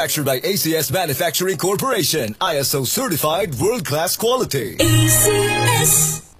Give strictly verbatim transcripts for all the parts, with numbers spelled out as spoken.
Manufactured by A C S Manufacturing Corporation, I S O certified world-class quality. A C S.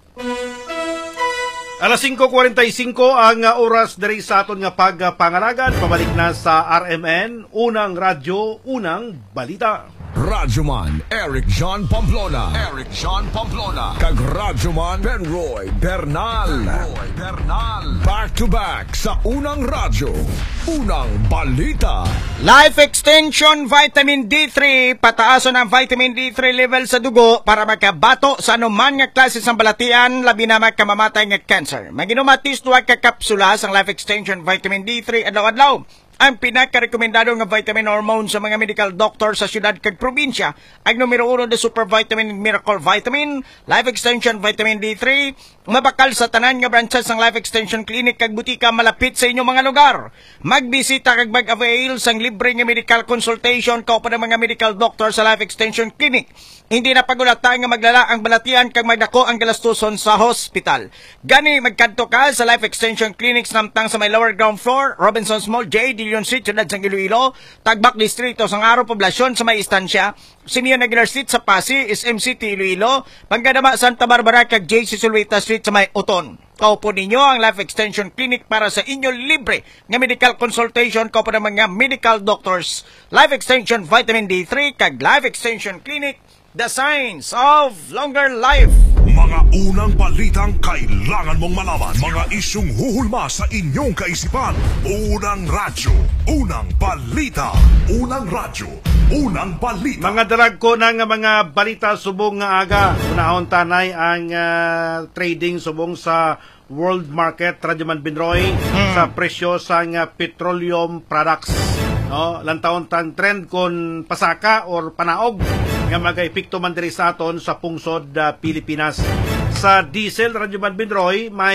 Alas singko kuwarenta y singko ang uh, oras diri sa aton nga pagpangalagan. Pabalik na sa R M N, unang radyo, unang balita. Radyoman Eric John Pamplona. Eric John Pamplona. Kag Radyoman Benroy Bernal. Benroy Bernal. Back to back sa unang radyo, unang balita. Life Extension Vitamin D three. Pataason ang vitamin D three level sa dugo para makabato sa anuman nga klase sang balatian, labi na makamamatay nga cancer. Maginumatis duwa ka kapsula sang Life Extension Vitamin D three adlaw-adlaw. Ang pinaka-rekomendado nga vitamin hormone sa mga medical doctor sa syudad kag probinsya ay numero uno na Super Vitamin Miracle Vitamin, Life Extension Vitamin D three, mabakal sa tanan nga branches ng Life Extension Clinic kag butika malapit sa inyong mga lugar. Magbisita kag mag-avail sang libre nga medical consultation kaupan ng mga medical doctor sa Life Extension Clinic. Hindi na pagulatan nga maglala ang balatian kag magdako ang galastuson sa hospital. Gani magkadto ka sa Life Extension Clinic namtang sa may lower ground floor, Robinson's Mall, J. Dillon Street, Ciudad San Iloilo, Tagbak Distrito, Sangaro, Poblasyon sa may istansya, Simeon Aguilar Street sa Pasig, S M City, Iloilo, Panggadama, Santa Barbara, kag J C Sulweta Street sa may Uton. Kaupo ninyo ang Life Extension Clinic para sa inyo libre nga medical consultation kaupo ng mga medical doctors. Life Extension Vitamin D three kag Life Extension Clinic, the signs of longer life. Mga unang balitang kailangan mong malaman. Mga isyong huhulma sa inyong kaisipan. Unang radyo, unang balita. Unang radyo, unang balita. Mga darag ko ng mga balita subong nga aga. Unahon tanay ang uh, trading subong sa world market, Radyoman Benroy, hmm. sa presyo sa uh, petroleum products. No, lantawon tang trend kon pasaka or panaog nga mag-epekto man diri sa aton sa pungsod uh, Pilipinas. Sa diesel, Radyoman Benroy, may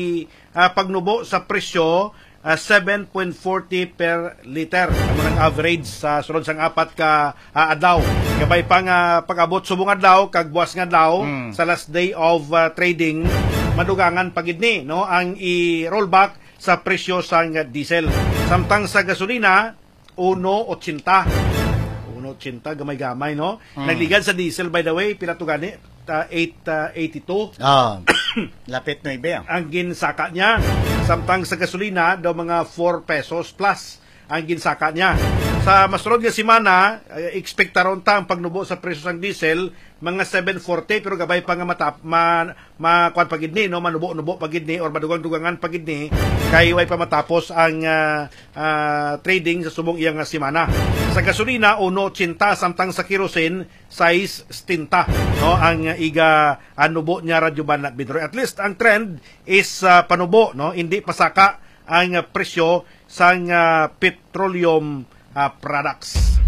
uh, pagnubo sa presyo uh, seven point four zero per liter. Amo ang average sa sunod sang apat ka uh, adlaw. Gabay pang uh, pag-abot subong adlaw kag buwas nga adlaw mm. sa last day of uh, trading, madugangan pagid ni no ang i-rollback sa presyo sang uh, diesel. Samtang sa gasolina one eighty. one eighty, gamay-gamay, no? Hmm. Nagligan sa diesel, by the way, pila to gani? Uh, eight eighty-two. Oh, lapit na iba. Ang ginsaka niya. Samtang sa gasolina, daw mga four pesos plus ang ginsaka niya. Sa masunod nga simana, expectaron ta ang pagnubo sa presyo sang diesel, mga seven forty, pero gabay pa nga matap, ma, makuan pagid ni, no? Manubo-nubo pagid ni, or madugang-dugangan pagid ni, kay way pa matapos ang uh, uh, trading sa subong iyang simana. Sa gasolina, one eighty, samtang sa kerosene, six sixty, no? Ang uh, iga anubo niya Radyoman Benroy. At least, ang trend is uh, panubo, no? Hindi pasaka ang uh, presyo sa uh, petroleum uh, products.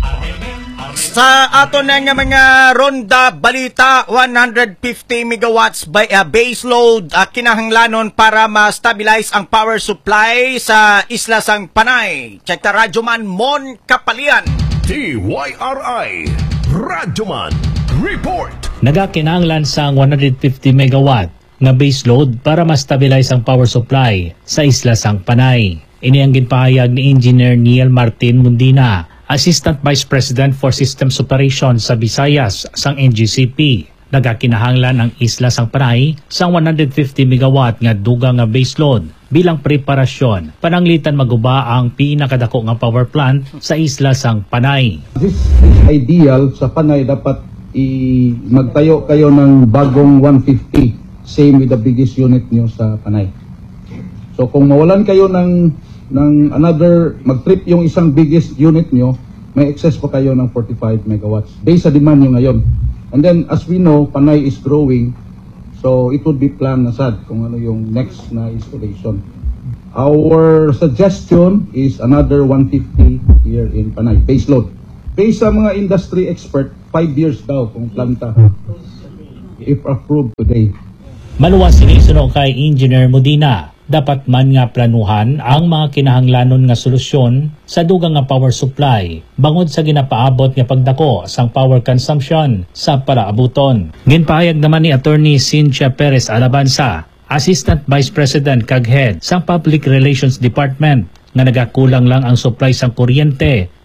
Sa ato na nga mga ronda balita, one hundred fifty megawatts by uh, base load uh, kinahanglanon para ma-stabilize ang power supply sa isla sang Panay. Check ta Radyoman Mon Kapalian. T Y R I Radyoman Report. Nagakinahanglan sang one hundred fifty megawatt nga base load para ma-stabilize ang power supply sa isla sang Panay. Ini ang ginpahayag ni Engineer Neil Martin Mundina, Assistant Vice President for Systems Operations sa Visayas sang N G C P. Nagakinahanglan ang isla sang Panay sang one hundred fifty megawatt nga dugang nga base load bilang preparasyon pananglitan maguba ang pinakadako nga power plant sa isla sang Panay. This is ideal sa Panay, dapat i magtayo kayo ng bagong one fifty, same with the biggest unit nyo sa Panay. So kung mawalan kayo ng ng another, mag-trip yung isang biggest unit nyo, may excess pa kayo ng forty-five megawatts based sa demand nyo ngayon. And then as we know, Panay is growing, so it would be planned na sad kung ano yung next na installation. Our suggestion is another one fifty here in Panay, base load. Based sa mga industry expert, five years daw kung planta if approved today. Maluwas sinisuno kay Engineer Mudina, dapat man nga planuhan ang mga kinahanglanon nga solusyon sa dugang nga power supply bangod sa ginapaabot nga pagdako sang power consumption sa palaabuton. Ginpahayag naman ni Attorney Cynthia Perez Alabanza, Assistant Vice President kag Head sang Public Relations Department, nga nagakulang lang ang supply sang kuryente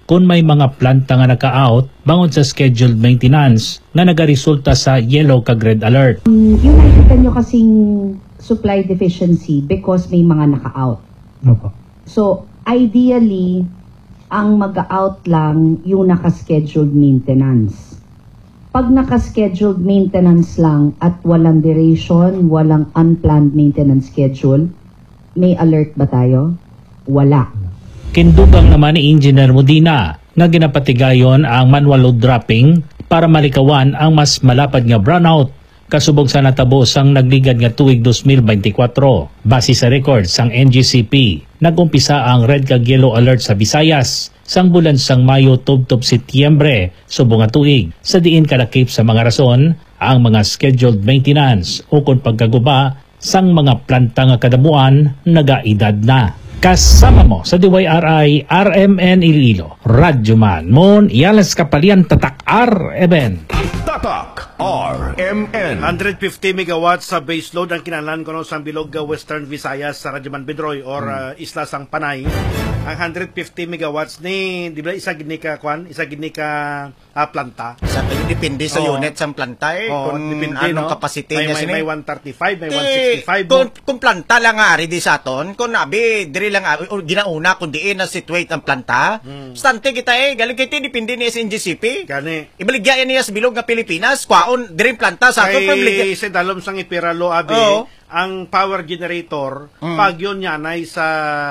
kung may mga planta nga naka-out bangon sa scheduled maintenance nga nagaresulta sa yellow kag red alert. Um, yung nakikita nyo kasing supply deficiency because may mga naka-out. Opo. So, ideally, ang mag-out lang yung naka-scheduled maintenance. Pag naka-scheduled maintenance lang at walang duration, walang unplanned maintenance schedule, may alert ba tayo? Wala. Kindugang naman ni Engineer Modina nga ginapatigayon ang manual load dropping para malikawan ang mas malapad nga brownout kasubog sa natabo sang nagligad nga tuig two thousand twenty-four. Base sa records sang N G C P, nagumpisa ang red kag yellow alert sa Visayas sang bulan sang Mayo tubtob Setyembre subong nga tuig, sa diin kalakip sa mga rason ang mga scheduled maintenance o kung pagkaguba sang mga planta nga kadamuan nagaedad na. Kasama mo sa D Y R I R M N Iloilo, Radyo Man, Mon Iales Kapalian Tatak R M N. Tatak R M N. one hundred fifty megawatts sa base load ang kinalan ko no, sa Bilog Western Visayas sa Radyaman Bidroy or uh, Isla Sang Panay. Ang one hundred fifty megawatts ni, di ba isa gini ka kwan, isa gini ka uh, planta. Sa depende sa Oo. unit sang planta eh, Oo, kung depende, anong no? capacity may, niya may, sini. may one thirty-five, may Di, one sixty-five. Kung, kung planta lang nga ari di sa aton, kung nabi diri lang ari, o ginauna kung diin na situate ang planta, Hmm. stante kita eh, galing kiti depende ni sa N G C P. Gani. Ibaligyan niya sa bilog nga Pilipinas, kwaon diri planta sa aton Kay si Dalom sang Ipiralo Abi, Oo. ang power generator, Mm. pag yun yanay sa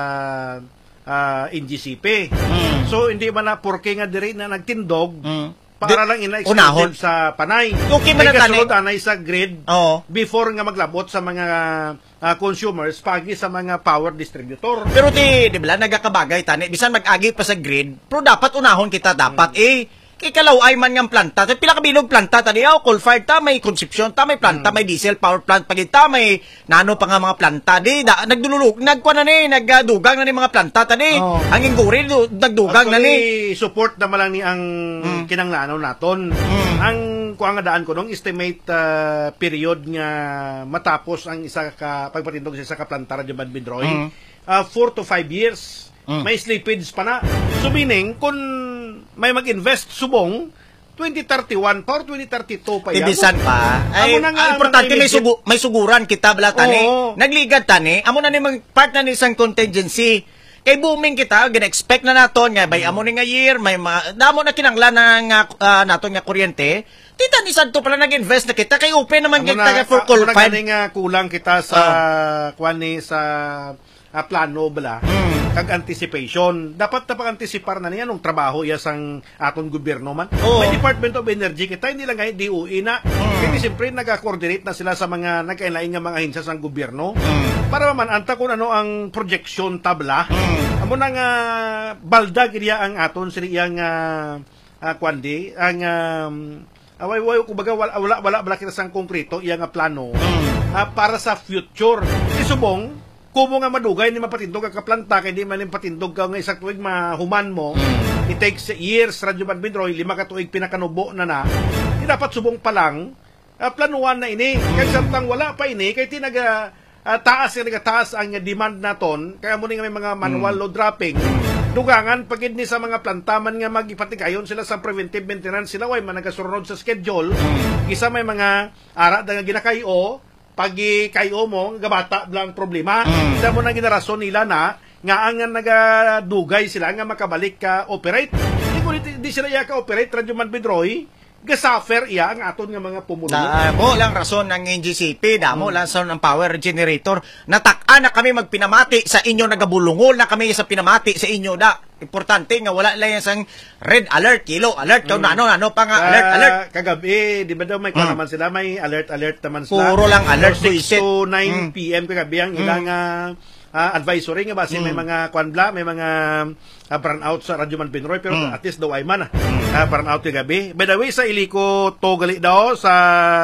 uh, N G C P. Mm. So, hindi man na porke nga diri na nagtindog, Mm. para Di- lang unahon. ina-exclusive sa Panay. Okay man May na tani. kasunod anay sa grid Oo. before nga maglabot sa mga ah, consumers pagi sa mga power distributor. Pero ti, di ba, nagakabagay tani, bisan mag-agi pa sa grid, pero dapat unahon kita dapat eh ikalaw ay man ng planta. At pila kabilog planta tani, oh, coal-fired ta, may konsepsyon ta, may planta, may diesel power plant pagita, may nano pa nga mga planta di, da, nagdululog, nagkuha na ni, nagdugang na ni mga planta tani. Oh. Ang inguri du- nagdugang na ni. Actually, support naman lang ni ang kinanglanaw naton. Ang kuha nga daan ko nung estimate ah, period nga matapos ang isa ka pagpatindog sa isa ka planta radyo Bidroy, Mm. ah, four to five years. Mm. May slippage pa na. So meaning, kung may mag-invest subong, twenty thirty-one pa or twenty thirty-two pa yan. Ibisan pa. Ay, Amo na nga ang ang importante mga may sugu, may suguran kita bala tani. Oo. Nagligad tani, amo na ni mag part na ni isang contingency. Kay booming kita, gina-expect na naton nga bay amo ni nga year, may ma, damo na kinanglan ng uh, naton nga kuryente. Tita ni santo pala nag-invest na kita kay open naman Amo kita na, nga for amo call na five. gani nga kulang kita sa kuan ni sa ah, plano bala. Mm. Kag anticipation. Dapat na pag-anticipar na niya nung trabaho iya sang aton gobyerno man. Oo. May Department of Energy kita, hindi lang nga D O E na. Kasi siyempre nag-coordinate na sila sa mga nagkailain nga mga ahensya sang gobyerno. Para man anta kung ano ang projection tabla. Amo na nga balda giriya ang aton sila iyang uh, uh, kwandi ang um, away way kumbaga wala wala wala wala kita sang konkreto iyang nga plano ah, para sa future. Isubong kumo nga madugay ni mapatindog ang kaplanta kay di man ni patindog ka nga isang tuig mahuman mo. It takes years radyo Bidroy lima ka tuig pinakanubo na na. Di dapat subong pa lang ah, planuan na ini. Kay samtang wala pa ini kay tinaga uh, taas nga taas ang demand naton kaya mo ni nga may mga manual load dropping. Dugangan pagid ni sa mga plantaman nga magipatigayon sila sa preventive maintenance sila way man nagasunod sa schedule. Isa may mga ara nga ginakayo pagi kayo mo gabata blang problema. Mm. Sa mo na ginarason nila na nga ang nagadugay sila nga makabalik ka operate. Di ko di sila iya ka operate radyo Bidroy. Gasuffer iya ang aton nga mga pumulo. Da, mo lang rason ng N G C P, damo lang rason ng power generator. Natak-an na kami magpinamati sa inyo, nagabulungol na kami sa pinamati sa inyo da. Importante nga wala lang yung sang red alert, yellow alert, mm. ano, ano pa nga, Uh, alert, alert. Kagabi, di ba daw may mm. naman sila, may alert, alert naman sila. Puro lang alert, six buisit. to nine Mm. p m kagabi ang ilang uh, uh, advisory nga base mm. may mga kwanbla, may mga uh, burnout sa Radyo Man Bidroy, pero mm. at least daw ay man uh, burnout kagabi. By the way, sa Iliko Togali daw sa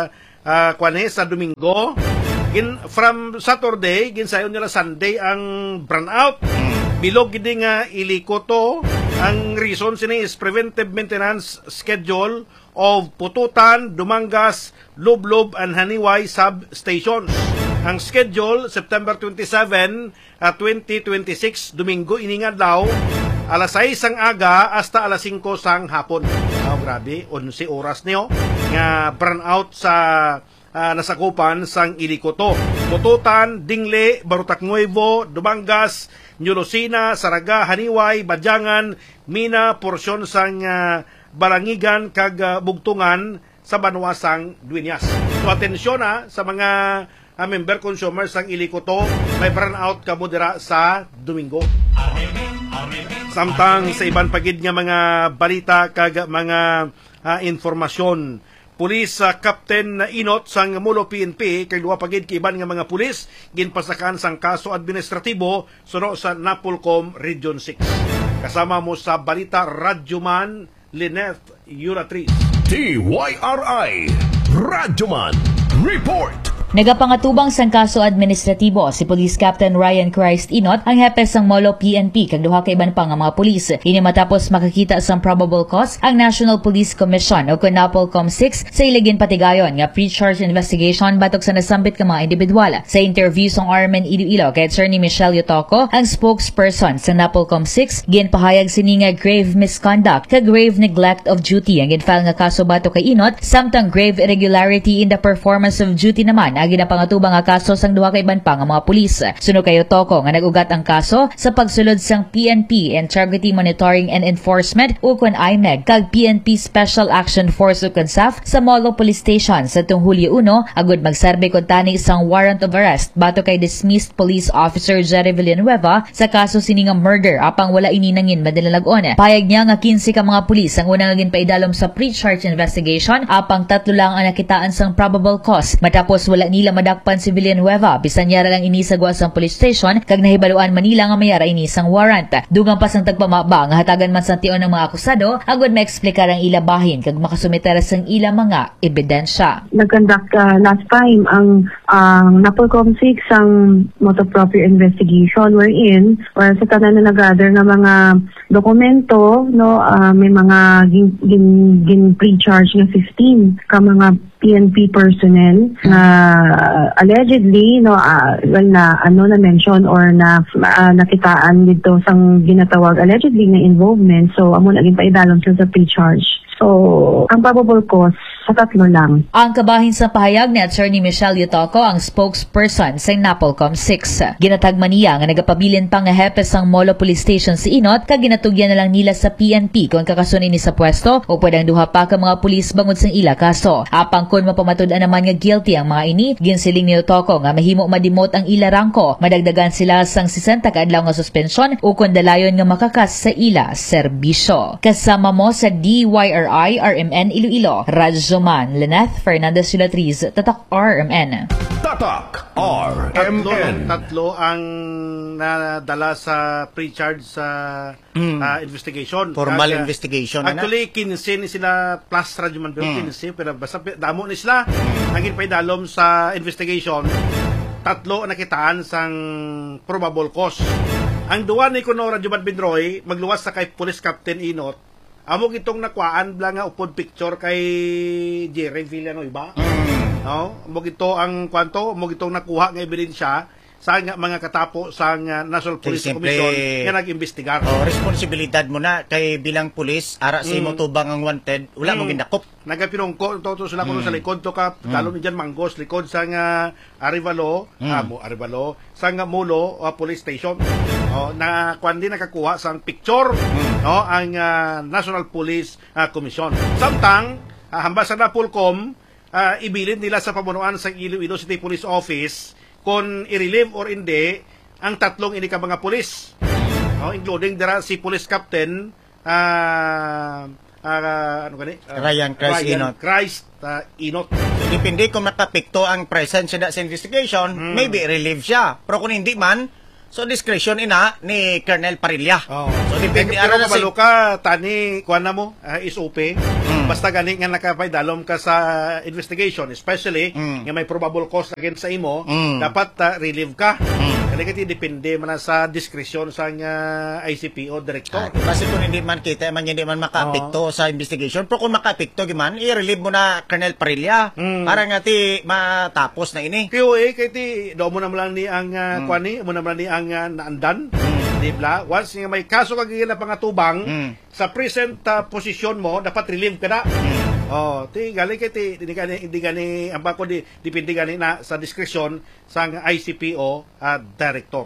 uh, kwane sa Domingo, gin, from Saturday, ginsayon nila Sunday ang burnout. Bilog gidi nga iliko to. Ang reason sini is preventive maintenance schedule of Pututan, Dumangas, Lublob, and Haniway substations. Ang schedule, September twenty-seventh, uh, twenty twenty-six, Domingo, iningad daw. alas sais ang aga hasta alas singko sang hapon. Oh, grabe, eleven oras niyo nga burnout sa uh, nasakupan sang Ilikoto. Tututan, Dingle, Barutak Nuevo, Dumangas, New Lucena, Saraga, Haniway, Badyangan, Mina, porsyon sang uh, Balangigan kag uh, Bugtungan sa Banwasang Dueñas. So atensyon ha, sa mga uh, member consumers sang Ilikoto, may burnout ka mo dira sa Domingo. Samtang sa iban pagid nga mga balita kag mga uh, informasyon, pulis uh, Captain Inot sang Mulo P N P kay duwa pagid kay iban nga mga pulis ginpasakan sang kaso administratibo suno sa Napolcom Region six. Kasama mo sa balita Radyoman Lyneth Euratriz. T Y R I Radyoman Report. Nagapangatubang sang kaso administratibo si Police Captain Ryan Christ Inot ang hepe sang Molo P N P kag duha ka iban pa nga mga pulis. Ini matapos makakita sang probable cause ang National Police Commission o kun Napolcom six sa iligin patigayon nga pre-charge investigation batok sa nasambit ka mga individual. Sa interview sang R M N Iloilo kay Attorney Michelle Yotoco, ang spokesperson sa Napolcom six, ginpahayag sini nga grave misconduct kag grave neglect of duty ang ginfile nga kaso batok kay Inot samtang grave irregularity in the performance of duty naman ang ginapangatubang nga kaso sang duha ka iban pa nga mga pulis. Suno kayo Toko nga nagugat ang kaso sa pagsulod sang P N P Integrity Monitoring and Enforcement o kun I M E G kag P N P Special Action Force o kun S A F sa Molo Police Station sa tung Hulyo one agud magserbe kun tani isang warrant of arrest bato kay dismissed police officer Jerry Villanueva sa kaso sini nga murder apang wala ini nangin madalalag-on. Payag niya nga fifteen ka mga pulis ang unang ginpaidalom sa pre-charge investigation apang tatlo lang ang nakitaan sang probable cause matapos wala nila madakpan si Villanueva bisan niya lang inisagwa sa police station kag nahibaluan Manila nga mayara inisang warrant. Dugang pa sang tagpamaba nga hatagan man sa tion ng mga akusado agud maexplikar ang ila bahin kag makasumeter sang ila mga ebidensya. Nag-conduct uh, last time ang ang Napolcom six ang motor proper investigation wherein or sa tanan na nag-gather nga mga dokumento no uh, may mga gin, gin, gin pre-charge na fifteen ka mga P N P personnel na uh, allegedly no uh, well na ano na mention or na uh, nakitaan dito sang ginatawag allegedly na involvement, so amo na ginpaidalom sa pre-charge. So, ang probable cause sa tatlo lang. Ang kabahin sa pahayag ni Attorney Michelle Yotoco, ang spokesperson sa Napolcom six. Ginatagman niya nga nagapabilin pa nga hepe sang Molo Police Station si Inot kag ginatugyan na lang nila sa P N P kung kakasunin ni sa pwesto o pwedeng duha pa ka mga pulis bangod sang ila kaso. Apang kun mapamatud-an naman nga guilty ang mga ini, ginsiling ni Yotoco nga mahimo ma-demote ang ila rangko, madagdagan sila sang sixty ka adlaw nga suspensyon o kun dalayon nga makakas sa ila serbisyo. Kasama mo sa D Y R I R M N Iloilo, Radyoman Lyneth Fernandez Euratriz, Tatak R M N. Tatak R M Tatlo, N. tatlo ang nadala sa pre-charge sa Mm. uh, investigation. Formal Kaya, investigation. Actually, fifteen ni sila plus Radyoman pero Mm. fifteen pero basta damo ni sila. Naging paidalom sa investigation. Tatlo ang nakitaan sang probable cause. Ang duwa ni kuno Radyoman Bindroy magluwas sa kay Police Captain Inot. Amo gitong nakuhaan bla nga upod picture kay Jerry Villanueva. Mm. No, mo gito ang kwanto, mo gitong nakuha nga ebidensya sa nga mga katapo sa nga National Police Simple, Commission nga nag-imbestigar. Oh, responsibilidad mo na kay bilang pulis ara sa imo Mm. tubang ang wanted, wala mo Mm. gindakop. Nagapinungko to to sila kuno Mm. sa likod to ka Mm. talo ni Jan Mangos likod sa nga Arevalo, Mm. ah, mo Arevalo sa nga Mulo uh, Police Station. Oh, na kwan din nakakuha sa picture Mm. no ang uh, National Police uh, Commission. Samtang uh, hambas sa Napolcom uh, ibilin nila sa pamunuan sa Iloilo City Police Office kung i-relieve or hindi ang tatlong ini ka mga pulis. No, including dira si Police Captain uh, uh, ano gani? Uh, Ryan Christ Ryan Inot. Christ uh, Inot. Depende kung makapikto ang presence siya sa investigation, Mm. maybe relieve siya. Pero kung hindi man, so discretion ina ni Colonel Parilla. Oh. So depende Pero ara na kabalo si ka, tani, kuha na mo, uh, is O P. Mm. Basta gani nga nakapaidalom ka sa investigation, especially Mm. nga may probable cause against sa imo, Mm. dapat uh, relieve ka. Mm. Kaya kati depende man na sa diskresyon sa uh, I C P O director. Ah, kasi kung hindi man kita, man hindi man makaapekto sa investigation, pero kung makaapekto giman, i-relieve mo na Colonel Parilla Mm. para nga ti matapos na ini. Kaya eh, kaya ti, do mo naman lang ni ang uh, Mm. kuha ni, mo naman ni ang uh, naandan. Mm. Di ba? Once nga may kaso kag na pangatubang Mm. sa present uh, posisyon mo, dapat relieve ka na. Oh, ti gali kay ti hindi gani hindi gani ang bako di dipindi gani na sa diskresyon sang I C P O at director.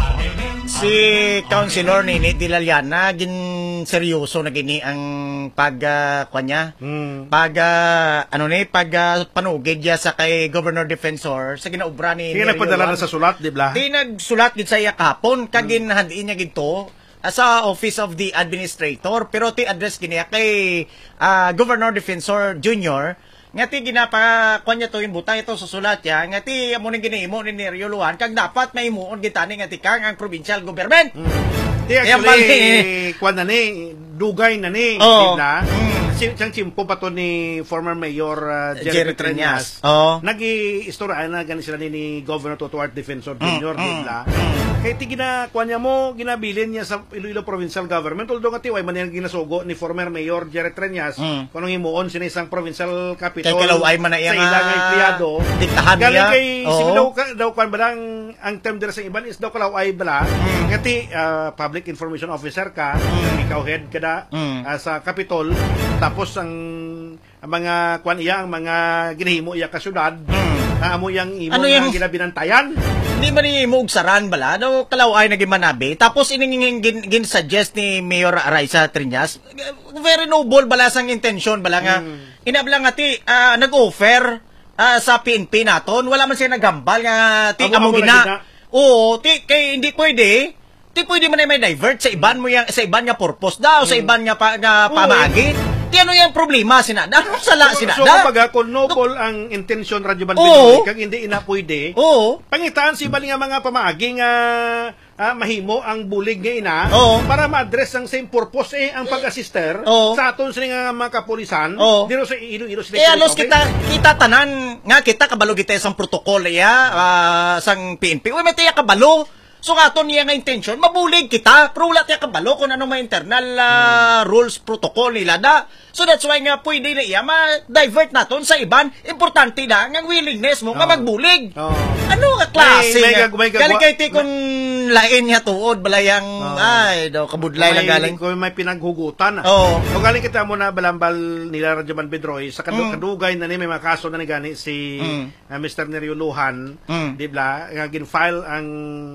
Si Councilor Nini Dilaliana gin seryoso na gini ang pag uh, kanya. Mm. Pag uh, ano ni pag uh, panugid ya sa kay Governor Defensor sa ginaobra ni Kaya nagpadala na sa sulat, di ba? Di nagsulat gid sa iya kapon kag ginhandin niya gito sa Office of the Administrator pero ti address gini kay uh, Governor Defensor Junior nga ti ginapa kwan niya to yung butang ito sa sulat ya nga ti amo ning ginihimo ni Neryo Luan kag dapat maimuon gitani nga ti kang ang provincial government. Mm. Di actually kwan na ni dugay na ni, oh. di ba? Mm. Si siyang chimpo pa to ni former Mayor uh, Jerry Jerry Treñas. Oh. Nagi-istorya na gani sila ni, ni Governor Tutuart Defensor Junior, Mm. di ba? Kaya ti ginakuha niya mo, ginabilin niya sa Iloilo Provincial Government. Although nga ti, way man yan ginasugo ni former Mayor Jerry Treñas, Mm. kung anong himuon sila isang provincial capital Kay kalaway man na sa iyang, ilang ah, empleyado. diktahan Galing niya. kay, Oo. sige daw, ka- daw kwan ba lang, ang term dira sa iban is daw kalaway bala. Mm. Nga ti, ah, public information officer ka, ikaw head ka na Mm. ah, sa Capitol, tapos ang, ang mga kwan iya, ang mga ginahimo iya ka syudad, Mm. ah, amo yang imo Ano nga yung- ginabinantayan. Hindi man ni mo ugsaran bala no kalaway na gimanabi tapos ining gin, gin suggest ni Mayor Raisa Triñas very noble bala sang intention bala nga Mm. inablang nga ti ah, nag-offer ah, sa P N P naton wala man siya nagambal nga ti Amo- amo amo na gina. gina. Oo, ti kay hindi pwede. Ti pwede man ay may divert sa iban mo yang sa iban nga purpose daw, sa iban nga pa, nga Oo. pamagi. Ti ano yung problema sinada? Ano sala So, sinada? so kapag kung noble ang intention Radyo Oo. Banbinoy, kag hindi ina pwede, Oo. pangitaan si bali nga mga pamaging ah, ah, mahimo ang bulig nga ina Oo. para ma-address ang same purpose eh ang pag-assister Oo. sa aton sila nga mga kapulisan Oo. dito sa Iloilo State. Eh alos Okay? kita kita tanan nga kita kabalo kita sang protocol ya ah, sang P N P. Uy matiya kabalo. So nga to niya nga intention mabulig kita pero wala tiya kabalo kung ano may internal ah, rules protocol nila da. So that's why nga pwede na iya ma-divert naton sa iban. Importante na nga willingness mo nga Oo. magbulig. Oo. Ano nga klase? May- may nga? gag- may gagwa- Galing kay ti kung lain niya tuod balayang Oo. ay daw kabudlay lang May- galing. Kung may pinaghugutan. Oo. Kung galing kita mo na balambal nila Radyo Banbidroy, sa kadu- Mm. kadugay na ni may mga kaso na ni gani si Mm. uh, Mister Neryo Luhan, Mm. di ba? Nga gin-file ang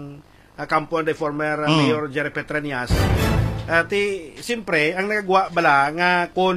uh, kampo ni former uh, Mm. Mayor Jerry Petranias. At uh, siyempre, ang nagagawa bala nga kung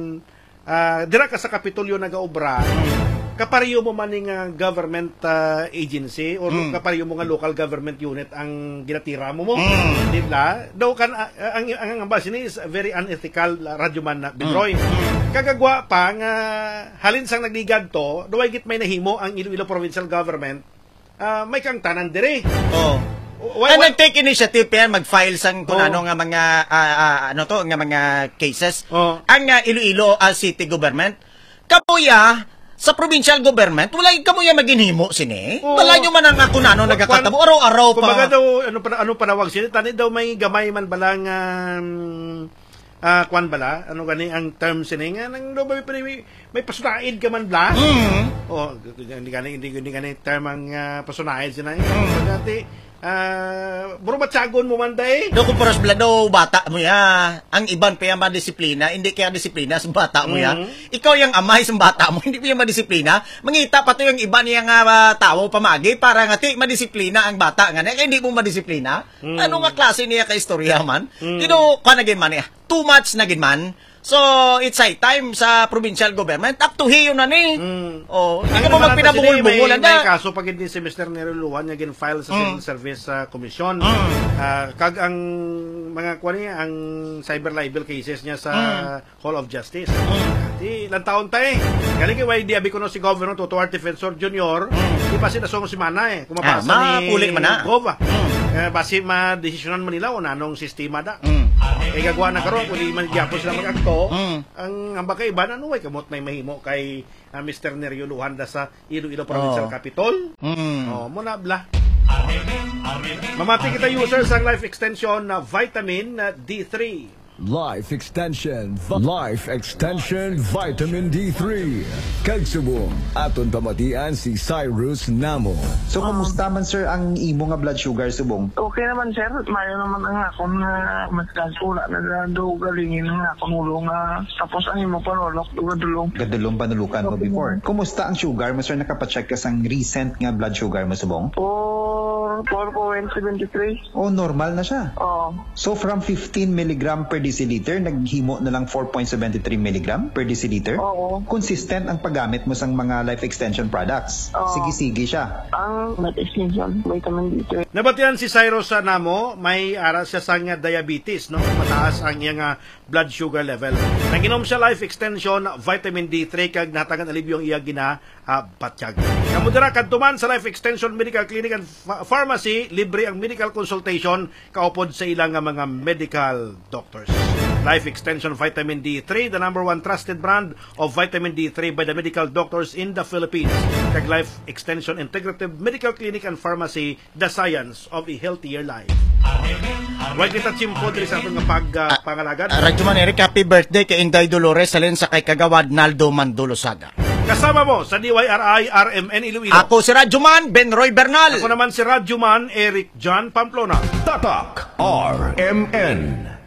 uh, dira ka sa Kapitolyo nagaobra, kapariyo mo man nga government uh, agency or Mm. kapariyo mo nga local government unit ang ginatira mo mo. Mm. Di ba? Daw kan uh, ang ang ang base ni is very unethical uh, radyoman na Bidroy. Kagagwa pa nga halin sang nagligad to, duway git may nahimo ang Iloilo Provincial Government. Uh, may kang tanan dire. Oh. Why, Ay, why, nag-take initiative yan, mag-file sang kung Oo. ano nga mga, ah, ah, ano to, nga mga cases. Oo. Ang nga Iloilo ah, City Government, kapuya, sa provincial government, wala yung kamuya maginhimo sini. Oo. Wala nyo man ang ako na ano, Kwan- nagkakatabo, araw-araw pa. Kumbaga daw ano pa ano panawag sila tani daw may gamay man balang um, ah kwan bala ano gani ang term sini nga nang daw may may, may pasunaid ka man bla. Mm. Oh, hindi gani hindi hindi gani term ang uh, pasunaid sina. Mm. Pagati ah buro matsagon mo man day. Do kung paras blado bata mo ya, ang iban pa yung madisiplina, hindi kaya disiplina sa bata mo ya. Mhm. Ikaw yung amay sa bata mo, hindi pa yung madisiplina. Mangita pa to yung iba niya nga uh, tao pamagi para nga ti madisiplina ang bata nga. Kaya hindi mo madisiplina. Mhm. Ano nga klase niya ka istorya man? Mhm. Dino ka naging man ya. Too much naging man. So, it's high time sa provincial government. Up to hiyo na ni. Mm. Oh, hindi Ang ka mo naman natin sila, magpinabungol-bungolan may, may na. kaso pag hindi si Mister Nero Luan niya gin-file sa Civil Service uh, Commission. Mm. Ah, kag ang mga kuha niya, ang cyber libel cases niya sa Hall of Justice. Di, ilang taon tayo eh. Galing kay Y D, abi ko no si Governor Tutuart Defensor Junior, di ba sinasong si Mana eh. Kumapasa Ah, ni mapuli man na. Gov. ah. Eh, basi ma-desisyonan man nila o nanong sistema da. Mm. Eh, gagawa na karon kung di man gyapon sila mag-akto, Mm. ang amba kay iba ano way kamot may mahimo kay uh, Mister Neryo Luhanda sa Iloilo Provincial Oh. Capitol. Mm. Oh, mo na bla. Mamati kita users ang life extension na vitamin na D three. Life Extension, Life Extension Vitamin D three. Kagsubong aton pamatian si Cyrus Namo. So kumusta man sir ang imo nga blood sugar subong? Okay naman sir, mayo naman ang akong nga magkasula na do galingin nga akong ulo nga tapos ang imo panulok dugadulong. Gadulong panulukan mo before. Kumusta ang sugar mo sir? Nakapacheck ka sang recent nga blood sugar mo subong? four point seven three. Oh, normal na siya. Oo. So from fifteen milligram per deciliter, naghimo na lang four point seven three milligram per deciliter? Oo. Consistent ang paggamit mo sang mga life extension products. Oo. Sige-sige siya. Ang life extension, vitamin D three. Nabatian si Cyrus sa Namo, may ara siya sa nga diabetes, no? Mataas ang iyang nga blood sugar level. Naginom siya life extension, vitamin D three, kag natagan alibyo ang iya gina uh, batyag. Kamudira kadtuman sa Life Extension Medical Clinic and Pharmacy, libre ang medical consultation kaupod sa ilang nga mga medical doctors. Life Extension Vitamin D three, the number one trusted brand of vitamin D three by the medical doctors in the Philippines. Kag Life Extension Integrative Medical Clinic and Pharmacy, the science of a healthier life. Wag kita chimpo diri sa atong pag uh, pangalagan. Uh, Radyo Man Eric, happy birthday kay Inday Dolores salin sa kay kagawad Naldo Mandulosaga. Kasama mo sa D Y R I R M N Iloilo. Ako si Radyo Man Benroy Bernal. Ako naman si Radyo Man Eric John Pamplona. Tatak R M N.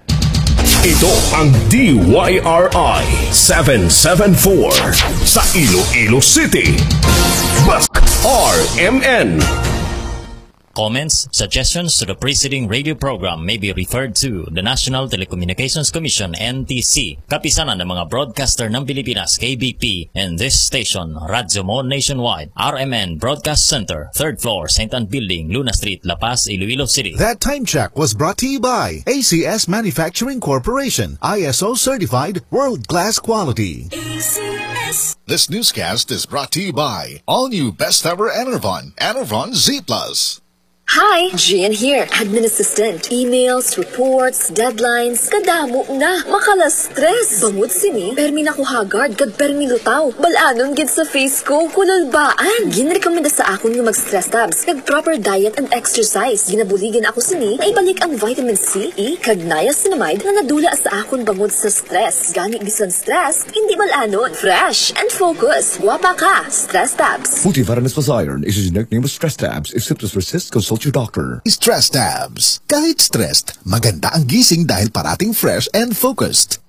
Ito ang D Y R I seven seven four sa Iloilo City. Back R M N. Comments, suggestions to the preceding radio program may be referred to the National Telecommunications Commission N T C, kapisanan ng mga broadcaster ng Pilipinas K B P, and this station, Radyo Mo Nationwide, R M N Broadcast Center, third floor, Saint Anne Building, Luna Street, La Paz, Iloilo City. That time check was brought to you by A C S Manufacturing Corporation, I S O certified, world-class quality. A C S. This newscast is brought to you by all new best ever Enervon, Enervon Z Plus. Hi, Gian here, admin assistant. Emails, reports, deadlines, kadamo na, makala-stress. Bangod sini, permi na ko hagard, kag permi lutaw. Balanon gid sa face ko, kunalbaan. Ginrekomenda sa akon nga mag-stress tabs, kag proper diet and exercise. Ginabuligan ako sini, na ibalik ang vitamin C, E, kag niacinamide na nadula sa akon bangod sa stress. Gani bisan stress, hindi balanon. Fresh and focus. Guwapa ka, stress tabs. Multivitamins plus iron is his nickname of Stress Tabs. If symptoms persist, consult your doctor. Stress Tabs. Kahit stressed, maganda ang gising dahil parating fresh and focused.